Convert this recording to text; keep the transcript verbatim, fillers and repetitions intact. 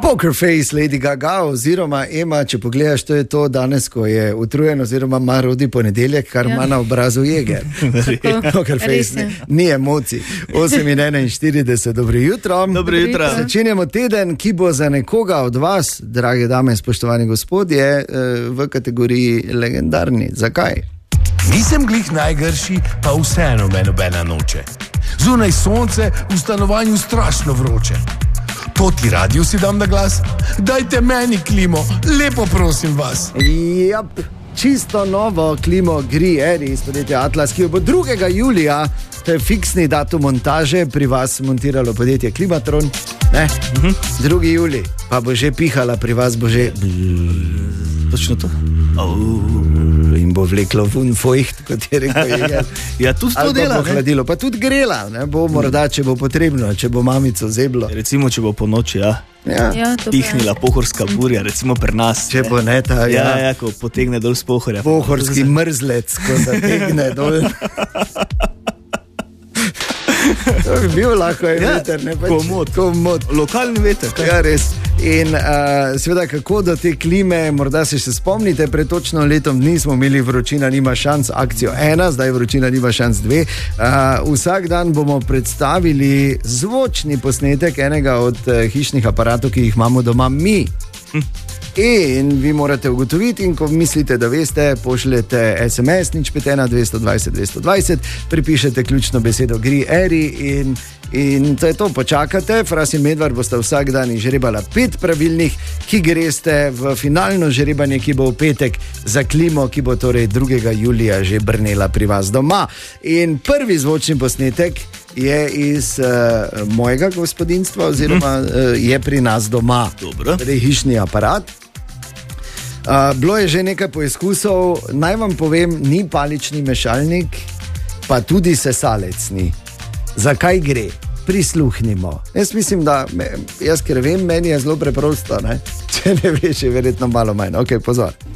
Poker Face, Lady Gaga oziroma Ema, če pogledaš, to je to danes, ko je utrujen oziroma ima rodi ponedeljek, kar ima ja. na obrazu Jeger. Poker Face, ne, ni emocij. osem in enainštirideset, dobro jutro. Dobro jutro. Začenjamo teden, ki bo za nekoga od vas, drage dame in spoštovani gospodje, v kategoriji legendarni. Zakaj? Nisem glih najgrši, pa vseeno me nobena noče. Zunaj sonce, v stanovanju strašno vroče. To ti radio si dam na glas? Dajte meni klimo, lepo prosim vas. Jap, čisto novo klimo Grieri iz podjetja Atlas, ki jo bo drugega julija, to je fiksni datum montaže, pri vas montiralo podjetje Klimatron. Ne? Uh-huh. drugi julij, pa bo že pihala, pri vas bo že... Točno to? Oh. In bo vleklo vun fojht, kot je rekel Jeger. Ja, tudi to dela. Ali bo hladilo, pa tudi grela, ne? Bo morda, če bo potrebno, če bo mamico zeblo. Recimo, če bo po noči, ja. Ja. Ja, Pihnila pohorska burja, recimo pri nas. Če bo ne ta, ja. ja. Ja, ko potegne dol z pohorja. Pohorski mrzlec, ko zategne dol. To bi bil lahko je Ja, veter, ne pač. komod. Komod. Lokalni veter. kaj? Ja, res. In uh, seveda, kako do te klime, morda se še spomnite, pred točno letom dni smo imeli Vročina nima šans akcijo ena, zdaj Vročina nima šans dve. Uh, vsak dan bomo predstavili zvočni posnetek enega od uh, hišnih aparatov, ki jih imamo doma mi. Hm. In vi morate ugotoviti, in ko mislite, da veste, pošljete es em es nič pet ena dvesto dvajset dvesto dvajset, pripišete ključno besedo Grieri in, in to je to, počakate. Fras in Medvard boste vsak dan izžrebala pet pravilnih, ki greste v finalno žrebanje, ki bo v petek za klimo, ki bo torej drugega julija že brnela pri vas doma. In prvi zvočni posnetek je iz uh, mojega gospodinjstva oziroma uh, je pri nas doma. Dobro. Torej hišni aparat. Uh, bilo je že nekaj poizkusov, naj vam povem, ni palični mešalnik, pa tudi sesalec ni. Zakaj gre? Prisluhnimo. Jaz mislim, da, jaz ker vem, meni je zelo preprosto, ne? Če ne veš, je verjetno malo manj. Ok, pozor.